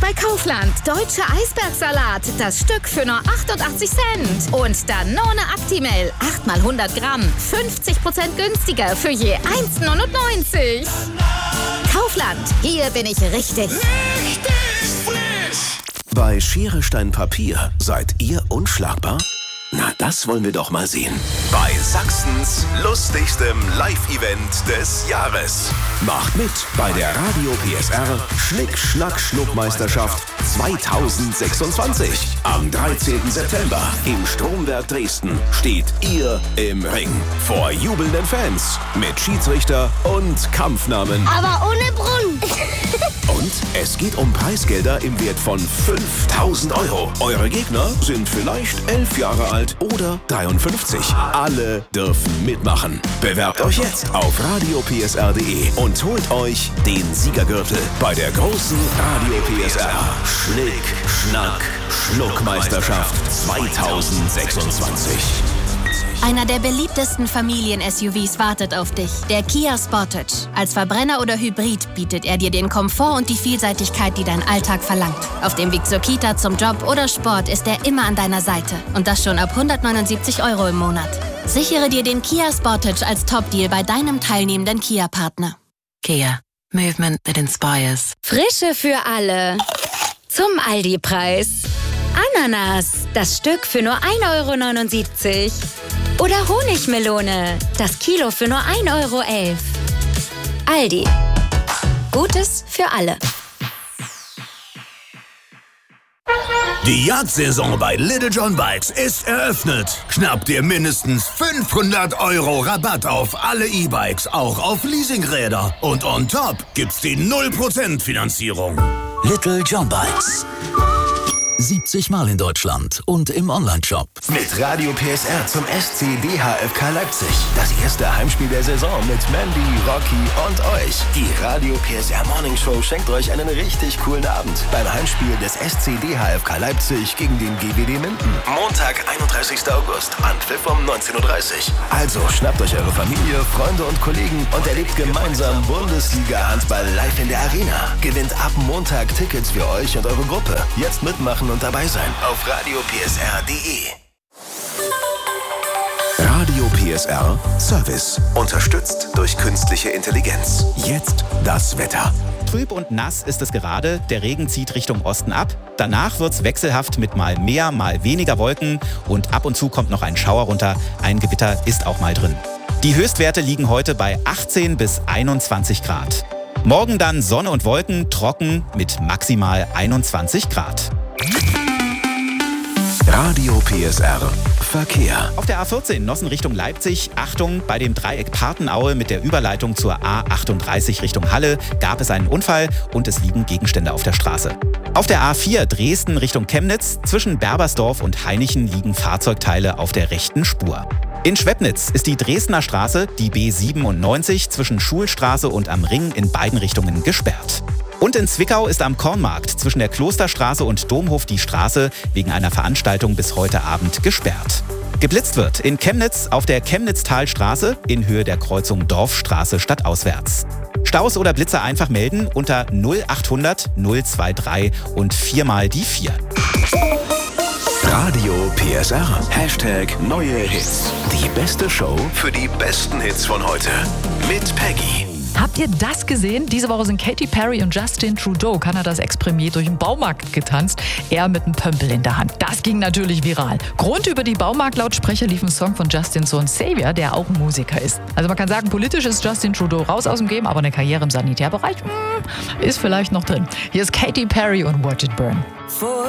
bei Kaufland. Deutsche Eisbergsalat. Das Stück für nur 88 Cent. Und Danone Actimel. 8 mal 100 Gramm. 50% günstiger für je 1,99. Kaufland. Hier bin ich richtig. Bei Schere, Stein, Papier seid ihr unschlagbar? Na, das wollen wir doch mal sehen. Bei Sachsens lustigstem Live-Event des Jahres. Macht mit bei der Radio PSR Schnick-Schnack-Schnuck-Meisterschaft 2026. Am 13. September im Stromwerk Dresden steht ihr im Ring. Vor jubelnden Fans mit Schiedsrichter und Kampfnamen. Aber ohne Brunnen. Und es geht um Preisgelder im Wert von 5.000 €. Eure Gegner sind vielleicht 11 Jahre alt oder 53. Alle dürfen mitmachen. Bewerbt euch jetzt auf radiopsr.de und holt euch den Siegergürtel bei der großen Radio PSR Schnick-Schnack-Schnuck-Meisterschaft 2026. Einer der beliebtesten Familien-SUVs wartet auf dich, der Kia Sportage. Als Verbrenner oder Hybrid bietet er dir den Komfort und die Vielseitigkeit, die dein Alltag verlangt. Auf dem Weg zur Kita, zum Job oder Sport ist er immer an deiner Seite. Und das schon ab 179 € im Monat. Sichere dir den Kia Sportage als Top-Deal bei deinem teilnehmenden Kia-Partner. Kia. Movement that inspires. Frische für alle. Zum Aldi-Preis. Ananas. Das Stück für nur 1,79 €. Oder Honigmelone. Das Kilo für nur 1,11 €. Aldi. Gutes für alle. Die Jagdsaison bei Little John Bikes ist eröffnet. Schnapp dir mindestens 500 € Rabatt auf alle E-Bikes, auch auf Leasingräder. Und on top gibt's die 0% Finanzierung. Little John Bikes. 70 Mal in Deutschland und im Onlineshop. Mit Radio PSR zum SC DHFK Leipzig. Das erste Heimspiel der Saison mit Mandy, Rocky und euch. Die Radio PSR Morning Show schenkt euch einen richtig coolen Abend beim Heimspiel des SC DHFK Leipzig gegen den GWD Minden. Montag, 31. August, Anpfiff um 19:30 Uhr. Also schnappt euch eure Familie, Freunde und Kollegen und erlebt gemeinsam Bundesliga-Handball live in der Arena. Gewinnt ab Montag Tickets für euch und eure Gruppe. Jetzt mitmachen und dabei sein auf radiopsr.de. Radio PSR Service. Unterstützt durch künstliche Intelligenz. Jetzt das Wetter. Trüb und nass ist es gerade. Der Regen zieht Richtung Osten ab. Danach wird's wechselhaft mit mal mehr, mal weniger Wolken. Und ab und zu kommt noch ein Schauer runter. Ein Gewitter ist auch mal drin. Die Höchstwerte liegen heute bei 18 bis 21 Grad. Morgen dann Sonne und Wolken, trocken mit maximal 21 Grad. Radio PSR Verkehr. Auf der A14 Nossen Richtung Leipzig, Achtung, bei dem Dreieck Partenaue mit der Überleitung zur A38 Richtung Halle gab es einen Unfall und es liegen Gegenstände auf der Straße. Auf der A4 Dresden Richtung Chemnitz, zwischen Berbersdorf und Hainichen liegen Fahrzeugteile auf der rechten Spur. In Schwebnitz ist die Dresdner Straße, die B97, zwischen Schulstraße und am Ring in beiden Richtungen gesperrt. Und in Zwickau ist am Kornmarkt zwischen der Klosterstraße und Domhof die Straße wegen einer Veranstaltung bis heute Abend gesperrt. Geblitzt wird in Chemnitz auf der Chemnitztalstraße in Höhe der Kreuzung Dorfstraße stadtauswärts. Staus oder Blitzer einfach melden unter 0800 023 und 4 mal die 4. Radio PSR. Hashtag neue Hits. Die beste Show für die besten Hits von heute. Mit Peggy. Habt ihr das gesehen? Diese Woche sind Katy Perry und Justin Trudeau, Kanadas Ex-Premier, durch den Baumarkt getanzt. Er mit einem Pömpel in der Hand. Das ging natürlich viral. Grund über die Baumarktlautsprecher lief ein Song von Justins Sohn Xavier, der auch Musiker ist. Also man kann sagen, politisch ist Justin Trudeau raus aus dem Game, aber eine Karriere im Sanitärbereich ist vielleicht noch drin. Hier ist Katy Perry und Watch It Burn.